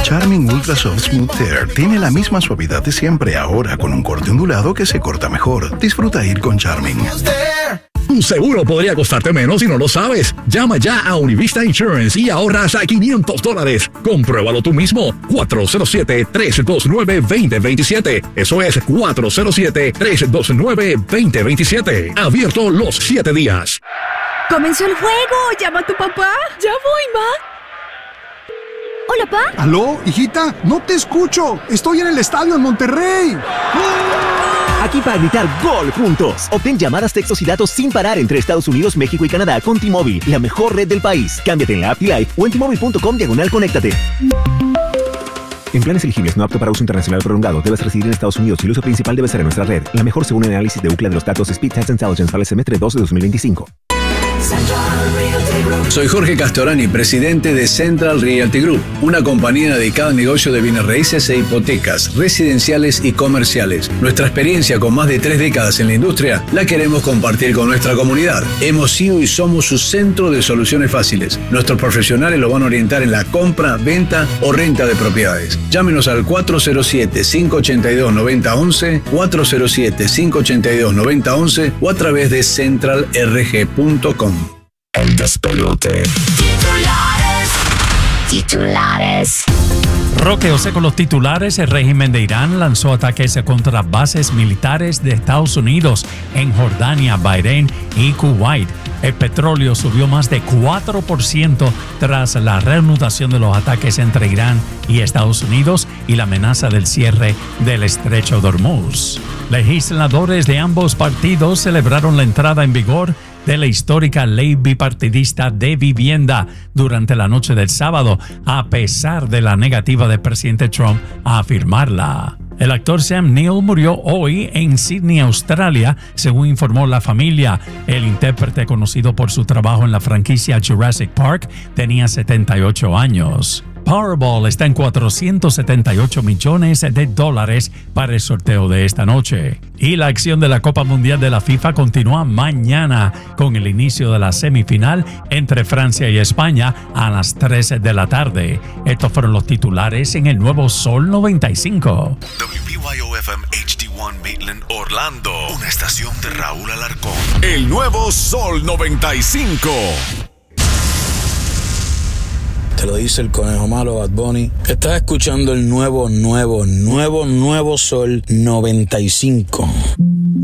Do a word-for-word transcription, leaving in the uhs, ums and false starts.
Charmin Ultra Soft Smooth Tear tiene la misma suavidad de siempre, ahora con un corte ondulado que se corta mejor. Disfruta ir con Charmin. Tu seguro podría costarte menos si no lo sabes. Llama ya a Univista Insurance y ahorra hasta quinientos dólares. Compruébalo tú mismo. cuatro cero siete, tres dos nueve, dos cero dos siete. Eso es cuatro cero siete, tres dos nueve, dos cero dos siete. Abierto los siete días. ¡Comenzó el juego! ¡Llama a tu papá! ¡Ya voy, ma! Hola, pa. ¿Aló, hijita? No te escucho. Estoy en el estadio en Monterrey. Aquí para gritar gol juntos. Obtén llamadas, textos y datos sin parar entre Estados Unidos, México y Canadá con T-Mobile, la mejor red del país. Cámbiate en la app T-Life o en T Mobile punto com diagonal conéctate. En planes elegibles no apto para uso internacional prolongado, debes residir en Estados Unidos y el uso principal debe ser en nuestra red. La mejor según el análisis de U C L A de los datos Speed Test Intelligence para el semestre dos de dos mil veinticinco. Soy Jorge Castorani, presidente de Central Realty Group, una compañía dedicada al negocio de bienes raíces e hipotecas, residenciales y comerciales. Nuestra experiencia con más de tres décadas en la industria la queremos compartir con nuestra comunidad. Hemos sido y somos su centro de soluciones fáciles. Nuestros profesionales lo van a orientar en la compra, venta o renta de propiedades. Llámenos al cuatro cero siete, cinco ocho dos, nueve cero uno uno, cuatro cero siete, cinco ocho dos, nueve cero uno uno o a través de central r g punto com. El despelote. Titulares. Titulares. Roqueose con los titulares. El régimen de Irán lanzó ataques contra bases militares de Estados Unidos en Jordania, Bahrein y Kuwait. El petróleo subió más de cuatro por ciento tras la reanudación de los ataques entre Irán y Estados Unidos y la amenaza del cierre del estrecho de Hormuz. Legisladores de ambos partidos celebraron la entrada en vigor de la histórica ley bipartidista de vivienda durante la noche del sábado, a pesar de la negativa del presidente Trump a firmarla. El actor Sam Neill murió hoy en Sydney, Australia, según informó la familia. El intérprete, conocido por su trabajo en la franquicia Jurassic Park, tenía setenta y ocho años. Powerball está en cuatrocientos setenta y ocho millones de dólares para el sorteo de esta noche. Y la acción de la Copa Mundial de la FIFA continúa mañana con el inicio de la semifinal entre Francia y España a las tres de la tarde. Estos fueron los titulares en el nuevo Sol noventa y cinco. W B Y O F M H D uno Maitland, Orlando. Una estación de Raúl Alarcón. El nuevo Sol noventa y cinco. Te lo dice el conejo malo Bad Bunny. Estás escuchando el nuevo, nuevo, nuevo, nuevo Sol noventa y cinco.